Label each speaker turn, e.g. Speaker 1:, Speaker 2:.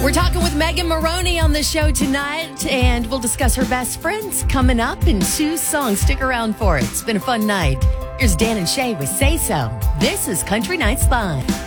Speaker 1: We're talking with Megan Maroney on the show tonight, and we'll discuss her best friends coming up and Sue's song. Stick around for it. It's been a fun night. Here's Dan and Shay with Say So. This is Country Nights Live.